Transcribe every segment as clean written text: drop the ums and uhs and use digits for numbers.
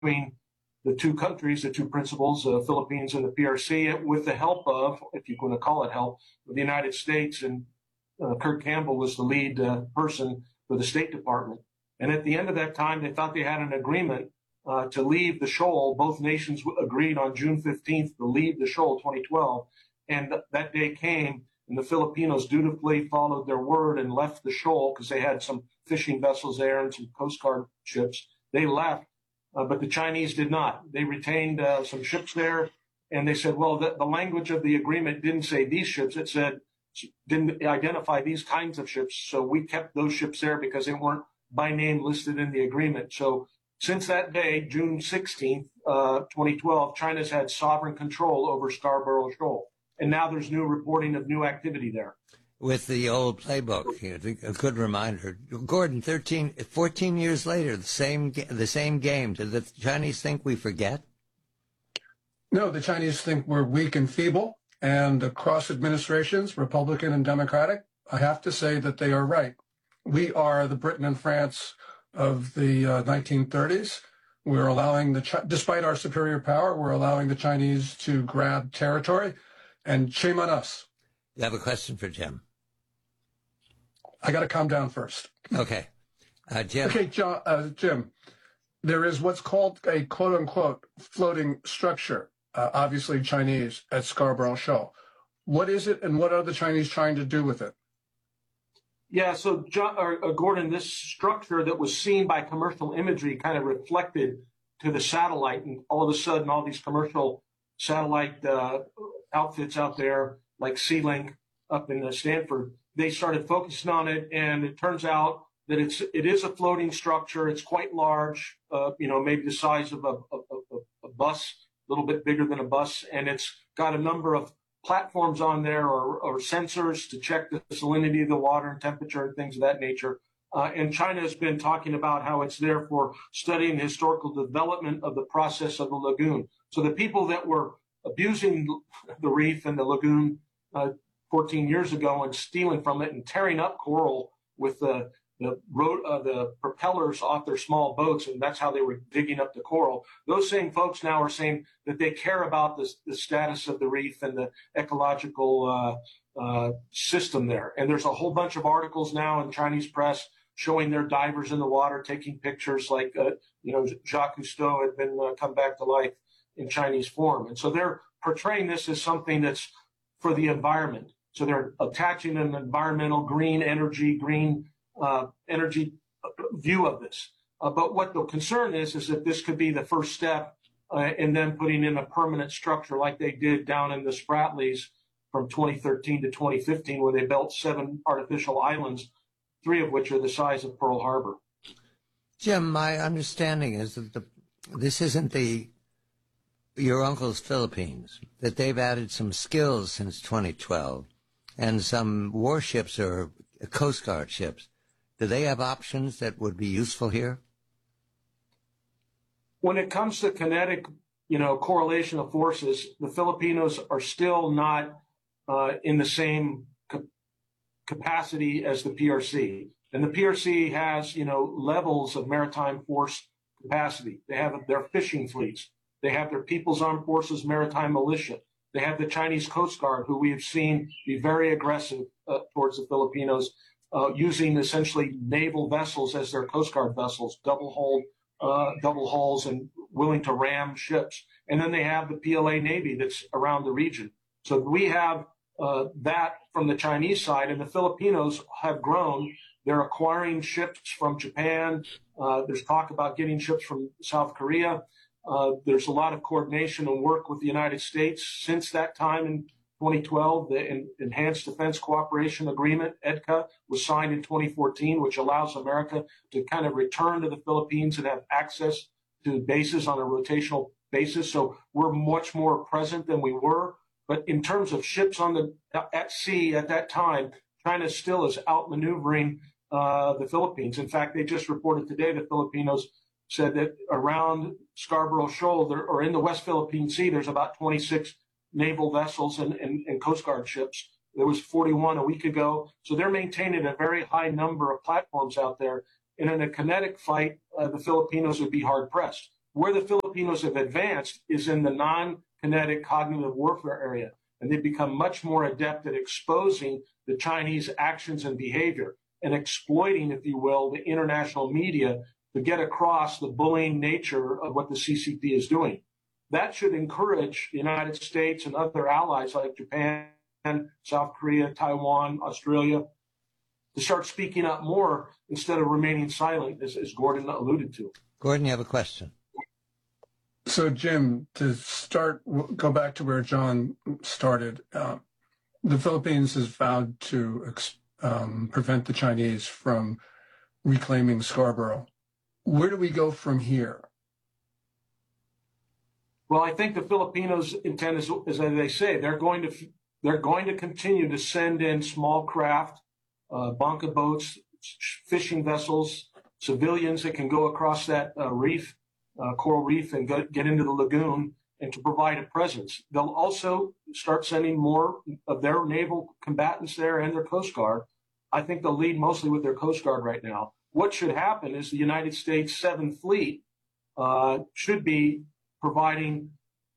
between the two countries, the two principals, the Philippines and the PRC, with the help of, if you want to call it help, the United States. And Kurt Campbell was the lead person for the State Department. And at the end of that time, they thought they had an agreement to leave the shoal. Both nations agreed on June 15th to leave the shoal, 2012. And that day came, and the Filipinos dutifully followed their word and left the shoal because they had some fishing vessels there and some Coast Guard ships. They left, but the Chinese did not. They retained some ships there, and they said, well, the language of the agreement didn't say these ships. It said, didn't identify these kinds of ships. So we kept those ships there because they weren't by name listed in the agreement. So since that day, June 16th, 2012, China's had sovereign control over Scarborough Shoal. And now there's new reporting of new activity there. With the old playbook, a good reminder. Gordon, 14 years later, the same game. Did the Chinese think we forget? No, the Chinese think we're weak and feeble. And across administrations, Republican and Democratic, I have to say that they are right. We are the Britain and France of the 1930s. We're allowing despite our superior power, we're allowing the Chinese to grab territory. And shame on us. You have a question for Jim? I got to calm down first. Okay. Jim. Okay, Jim, there is what's called a quote-unquote floating structure, obviously Chinese, at Scarborough Shoal. What is it, and what are the Chinese trying to do with it? Yeah, so Gordon, this structure that was seen by commercial imagery kind of reflected to the satellite, and all of a sudden all these commercial satellite outfits out there, like Sea-Link up in Stanford, they started focusing on it, and it turns out that it is a floating structure. It's quite large, maybe the size of a bus, a little bit bigger than a bus, and it's got a number of platforms on there or sensors to check the salinity of the water and temperature and things of that nature. And China has been talking about how it's there for studying the historical development of the process of the lagoon. So the people that were abusing the reef and the lagoon 14 years ago and stealing from it and tearing up coral with the propellers off their small boats, and that's how they were digging up the coral. Those same folks now are saying that they care about the status of the reef and the ecological system there. And there's a whole bunch of articles now in Chinese press showing their divers in the water, taking pictures like, Jacques Cousteau had been come back to life in Chinese form. And so they're portraying this as something that's for the environment. So they're attaching an environmental green energy view of this. But what the concern is that this could be the first step in them putting in a permanent structure like they did down in the Spratlys from 2013 to 2015, where they built 7 artificial islands, 3 of which are the size of Pearl Harbor. Jim, my understanding is that this isn't your uncle's Philippines, that they've added some skills since 2012 and some warships or Coast Guard ships. Do they have options that would be useful here? When it comes to kinetic, correlation of forces, the Filipinos are still not in the same capacity as the PRC. And the PRC has, levels of maritime force capacity. They have their fishing fleets. They have their People's Armed Forces Maritime Militia. They have the Chinese Coast Guard, who we have seen be very aggressive towards the Filipinos, using essentially naval vessels as their Coast Guard vessels, double hulls, and willing to ram ships. And then they have the PLA Navy that's around the region. So we have that from the Chinese side, and the Filipinos have grown. They're acquiring ships from Japan. There's talk about getting ships from South Korea. There's a lot of coordination and work with the United States since that time in 2012. The Enhanced Defense Cooperation Agreement, EDCA, was signed in 2014, which allows America to kind of return to the Philippines and have access to bases on a rotational basis. So we're much more present than we were. But in terms of ships at sea at that time, China still is outmaneuvering the Philippines. In fact, they just reported today the Filipinos said that around Scarborough Shoal or in the West Philippine Sea, there's about 26 naval vessels and Coast Guard ships. There was 41 a week ago. So they're maintaining a very high number of platforms out there. And in a kinetic fight, the Filipinos would be hard pressed. Where the Filipinos have advanced is in the non-kinetic cognitive warfare area, and they've become much more adept at exposing the Chinese actions and behavior and exploiting, if you will, the international media to get across the bullying nature of what the CCP is doing. That should encourage the United States and other allies like Japan, South Korea, Taiwan, Australia, to start speaking up more instead of remaining silent, as Gordon alluded to. Gordon, you have a question. So, Jim, to start, go back to where John started. The Philippines has vowed to prevent the Chinese from reclaiming Scarborough. Where do we go from here? Well, I think the Filipinos intend is, as they say, they're going to continue to send in small craft, bonka boats, fishing vessels, civilians that can go across that reef, coral reef, and get into the lagoon, and to provide a presence. They'll also start sending more of their naval combatants there and their Coast Guard. I think they'll lead mostly with their Coast Guard right now. What should happen is the United States 7th Fleet should be providing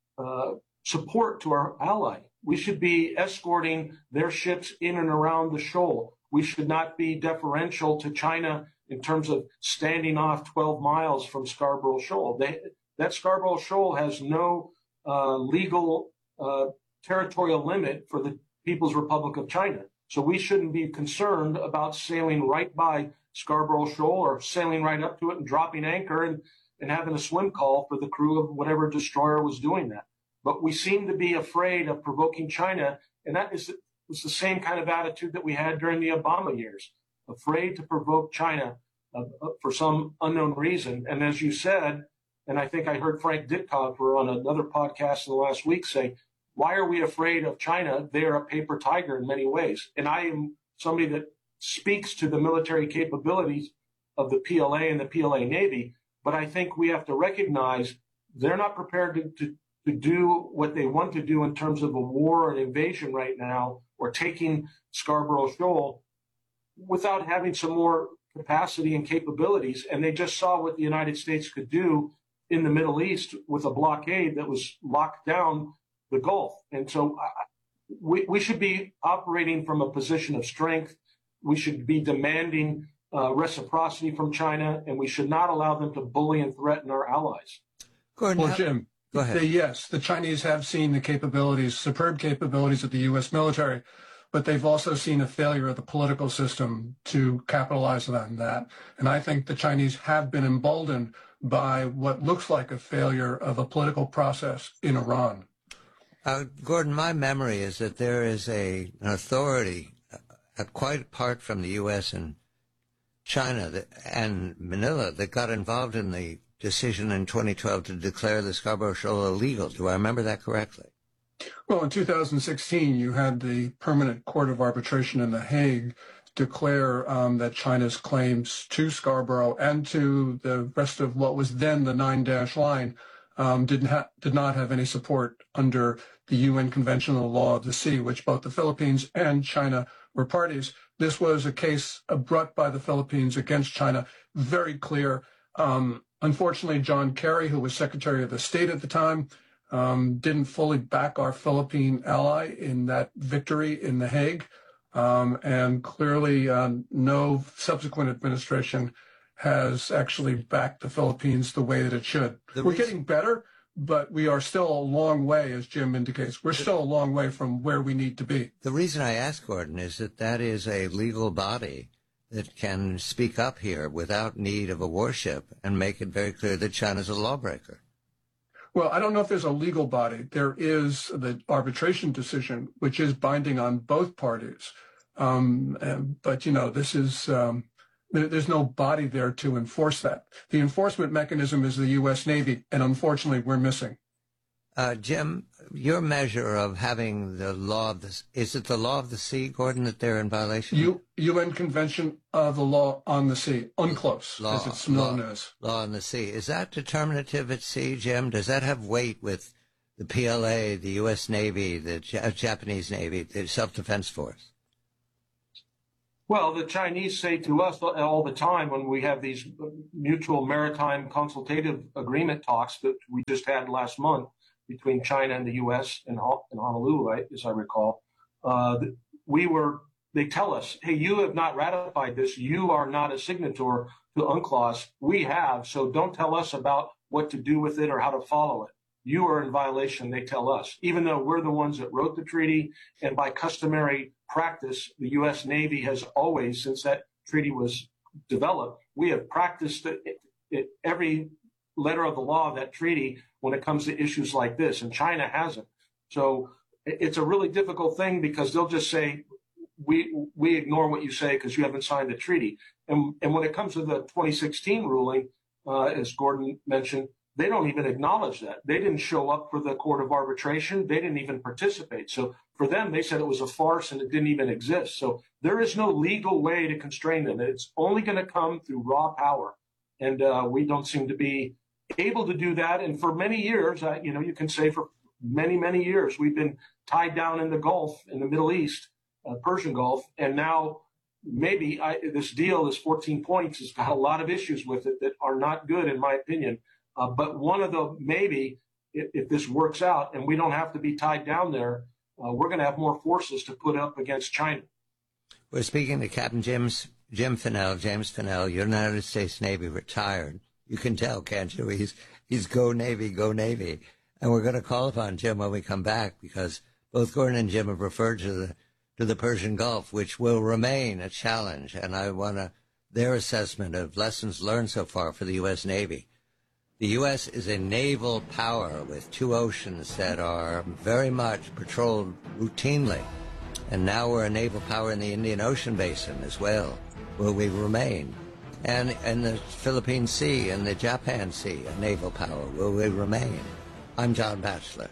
support to our ally. We should be escorting their ships in and around the shoal. We should not be deferential to China in terms of standing off 12 miles from Scarborough Shoal. That Scarborough Shoal has no legal territorial limit for the People's Republic of China. So we shouldn't be concerned about sailing right by Scarborough Shoal or sailing right up to it and dropping anchor and having a swim call for the crew of whatever destroyer was doing that. But we seem to be afraid of provoking China, and that was the same kind of attitude that we had during the Obama years, afraid to provoke China for some unknown reason. And as you said, and I think I heard Frank Ditkov on another podcast in the last week say, why are we afraid of China? They are a paper tiger in many ways. And I am somebody that speaks to the military capabilities of the PLA and the PLA Navy, but I think we have to recognize they're not prepared to do what they want to do in terms of a war and invasion right now, or taking Scarborough Shoal, without having some more capacity and capabilities. And they just saw what the United States could do in the Middle East with a blockade that was locked down the Gulf. And so we should be operating from a position of strength. We should be demanding reciprocity from China, and we should not allow them to bully and threaten our allies. Gordon, Well, Jim, go ahead. Yes, the Chinese have seen the capabilities, superb capabilities of the U.S. military, but they've also seen a failure of the political system to capitalize on that. And I think the Chinese have been emboldened by what looks like a failure of a political process in Iran. Gordon, my memory is that there is an authority quite apart from the U.S. and China and Manila that got involved in the decision in 2012 to declare the Scarborough Shoal illegal. Do I remember that correctly? Well, in 2016, you had the Permanent Court of Arbitration in The Hague declare that China's claims to Scarborough and to the rest of what was then the 9-dash line did not have any support under the UN Convention on the Law of the Sea, which both the Philippines and China were parties. This was a case brought by the Philippines against China, very clear. Unfortunately, John Kerry, who was Secretary of the State at the time, didn't fully back our Philippine ally in that victory in The Hague. And clearly, no subsequent administration has actually backed the Philippines the way that it should. We're getting better, but we are still a long way, as Jim indicates. We're still a long way from where we need to be. The reason I ask, Gordon, is that is a legal body that can speak up here without need of a warship and make it very clear that China's a lawbreaker. Well, I don't know if there's a legal body. There is the arbitration decision, which is binding on both parties. But, you know, this is there's no body there to enforce that. The enforcement mechanism is the U.S. Navy, and unfortunately, we're missing. Jim, your measure of having the law of the is it the law of the sea, Gordon, that they're in violation? UN Convention of the Law on the Sea, UNCLOS, as it's known as. Law on the sea. Is that determinative at sea, Jim? Does that have weight with the PLA, the U.S. Navy, the Japanese Navy, the Self-Defense Force? Well, the Chinese say to us all the time when we have these mutual maritime consultative agreement talks that we just had last month between China and the U.S. in Honolulu, right, as I recall, they tell us, hey, you have not ratified this. You are not a signatory to UNCLOS. We have, so don't tell us about what to do with it or how to follow it. You are in violation, they tell us, even though we're the ones that wrote the treaty. And by customary practice, the U.S. Navy has always, since that treaty was developed, we have practiced every letter of the law of that treaty when it comes to issues like this, and China hasn't. So it's a really difficult thing because they'll just say, we ignore what you say because you haven't signed the treaty. And when it comes to the 2016 ruling, as Gordon mentioned, they don't even acknowledge that. They didn't show up for the Court of Arbitration. They didn't even participate. So for them, they said it was a farce and it didn't even exist. So there is no legal way to constrain them. It's only going to come through raw power. And we don't seem to be able to do that. And for many years, you can say for many, many years, we've been tied down in the Gulf, in the Middle East, Persian Gulf. And now maybe this deal, this 14 points, has got a lot of issues with it that are not good, in my opinion. But one of the maybe, if this works out and we don't have to be tied down there, we're going to have more forces to put up against China. We're speaking to Captain James Finnell, United States Navy, retired. You can tell, can't you? He's go Navy, go Navy. And we're going to call upon Jim when we come back because both Gordon and Jim have referred to the Persian Gulf, which will remain a challenge. And I want their assessment of lessons learned so far for the U.S. Navy. The U.S. is a naval power with two oceans that are very much patrolled routinely. And now we're a naval power in the Indian Ocean Basin as well, where we remain. And in the Philippine Sea and the Japan Sea, a naval power, where we remain. I'm John Batchelor.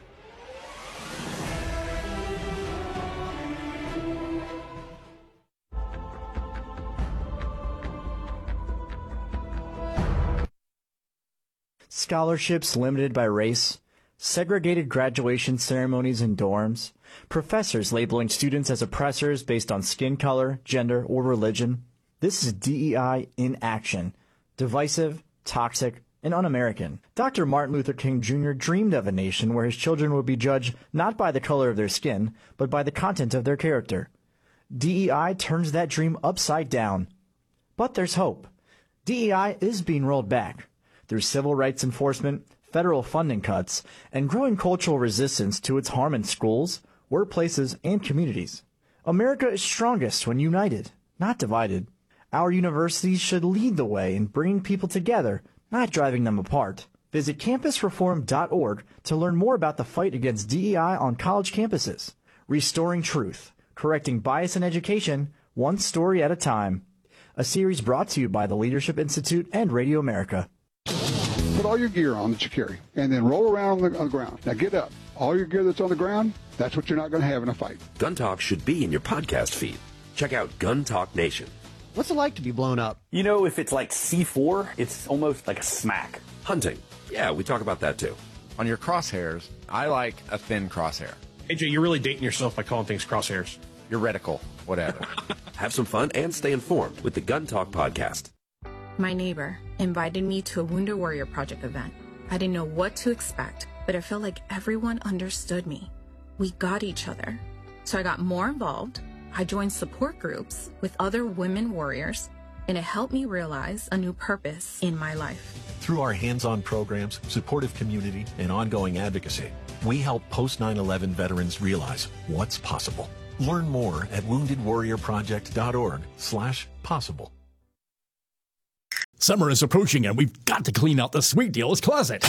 Scholarships limited by race, segregated graduation ceremonies in dorms, professors labeling students as oppressors based on skin color, gender, or religion. This is DEI in action, divisive, toxic, and un-American. Dr. Martin Luther King Jr. dreamed of a nation where his children would be judged not by the color of their skin, but by the content of their character. DEI turns that dream upside down. But there's hope. DEI is being rolled back. Through civil rights enforcement, federal funding cuts, and growing cultural resistance to its harm in schools, workplaces, and communities. America is strongest when united, not divided. Our universities should lead the way in bringing people together, not driving them apart. Visit campusreform.org to learn more about the fight against DEI on college campuses. Restoring truth, correcting bias in education, one story at a time. A series brought to you by the Leadership Institute and Radio America. Put all your gear on that you carry, and then roll around on the ground. Now get up. All your gear that's on the ground, that's what you're not going to have in a fight. Gun Talk should be in your podcast feed. Check out Gun Talk Nation. What's it like to be blown up? You know, if it's like C4, it's almost like a smack. Hunting. Yeah, we talk about that too. On your crosshairs, I like a thin crosshair. AJ, you're really dating yourself by calling things crosshairs. Your reticle, whatever. Have some fun and stay informed with the Gun Talk podcast. My neighbor invited me to a Wounded Warrior Project event. I didn't know what to expect, but I felt like everyone understood me. We got each other. So I got more involved. I joined support groups with other women warriors, and it helped me realize a new purpose in my life. Through our hands-on programs, supportive community, and ongoing advocacy, we help post 9/11 veterans realize what's possible. Learn more at woundedwarriorproject.org/possible. Summer is approaching and we've got to clean out the Sweet Deals closet.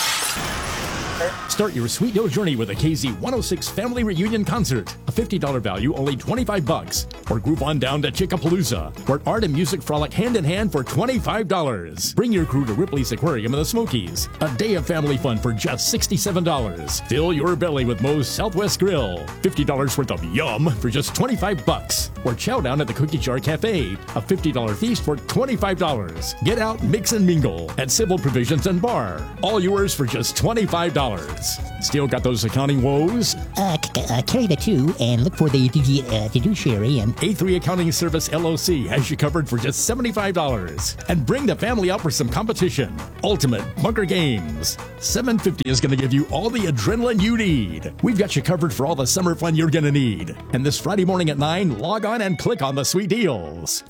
Start your Sweet Deal journey with a KZ106 Family Reunion Concert. A $50 value, only $25. Or group on down to Chickapalooza, where art and music frolic hand in hand for $25. Bring your crew to Ripley's Aquarium in the Smokies. A day of family fun for just $67. Fill your belly with Moe's Southwest Grill. $50 worth of yum for just $25. Or chow down at the Cookie Jar Cafe. A $50 feast for $25. Get out, mix and mingle at Civil Provisions and Bar. All yours for just $25. Still got those accounting woes? carry the 2 and look for the fiduciary. And A3 Accounting Service LLC has you covered for just $75. And bring the family out for some competition. Ultimate Bunker Games. $750 is going to give you all the adrenaline you need. We've got you covered for all the summer fun you're going to need. And this Friday morning at 9, log on and click on the sweet deals.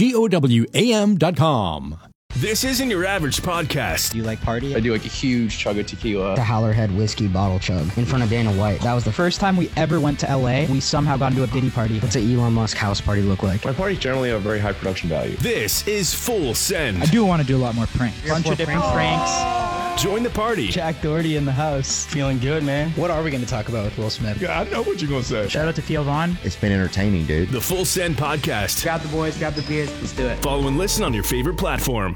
WGOWAM.com. This isn't your average podcast. Do you like party? I do like a huge chug of tequila. The Howlerhead whiskey bottle chug in front of Dana White. That was the first time we ever went to LA. We somehow got into a Diddy party. What's an Elon Musk house party look like? My parties generally have very high production value. This is Full Send. I do want to do a lot more pranks. Bunch of different pranks. Join the party. Jack Doherty in the house. Feeling good, man. What are we going to talk about with Will Smith? Yeah, I know what you're going to say. Shout out to Theo Vaughn. It's been entertaining, dude. The Full Send Podcast. Grab the boys, grab the beers. Let's do it. Follow and listen on your favorite platform.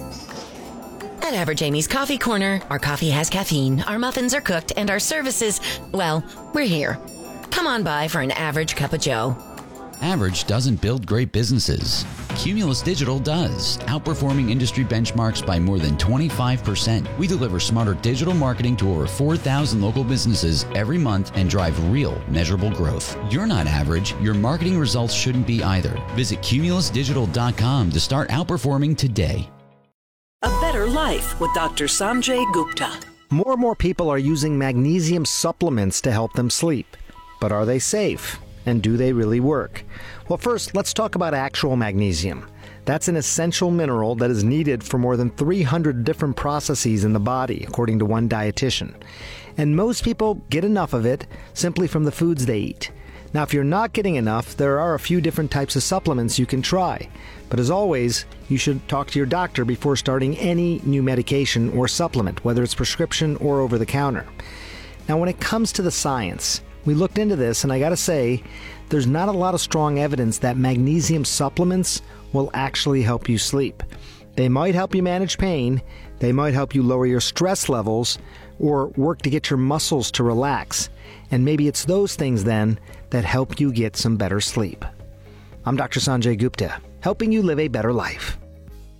At Average Amy's Coffee Corner, our coffee has caffeine, our muffins are cooked, and our services, well, we're here. Come on by for an average cup of joe. Average doesn't build great businesses. Cumulus Digital does, outperforming industry benchmarks by more than 25%. We deliver smarter digital marketing to over 4,000 local businesses every month and drive real, measurable growth. You're not average. Your marketing results shouldn't be either. Visit cumulusdigital.com to start outperforming today. A Better Life with Dr. Sanjay Gupta. More and more people are using magnesium supplements to help them sleep. But are they safe? And do they really work? Well, first, let's talk about actual magnesium. That's an essential mineral that is needed for more than 300 different processes in the body, according to one dietitian. And most people get enough of it simply from the foods they eat. Now, if you're not getting enough, there are a few different types of supplements you can try. But as always, you should talk to your doctor before starting any new medication or supplement, whether it's prescription or over the counter. Now, when it comes to the science, we looked into this, and I gotta say, there's not a lot of strong evidence that magnesium supplements will actually help you sleep. They might help you manage pain, they might help you lower your stress levels, or work to get your muscles to relax. And maybe it's those things then that help you get some better sleep. I'm Dr. Sanjay Gupta, helping you live a better life.